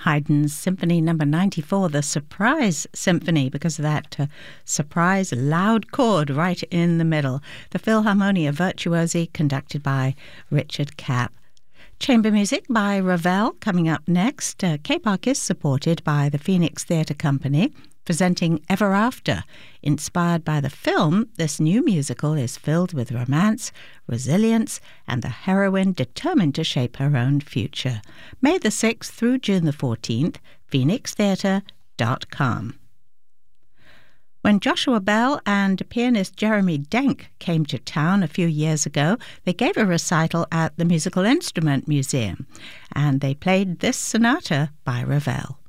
Haydn's Symphony No. 94, the Surprise Symphony, because of that surprise loud chord right in the middle. The Philharmonia Virtuosi, conducted by Richard Kapp. Chamber music by Ravel coming up next. K-Park is supported by the Phoenix Theatre Company, presenting Ever After. Inspired by the film, this new musical is filled with romance, resilience, and the heroine determined to shape her own future. May the 6th through June the 14th, phoenixtheatre.com. When Joshua Bell and pianist Jeremy Denk came to town a few years ago, they gave a recital at the Musical Instrument Museum, and they played this sonata by Ravel.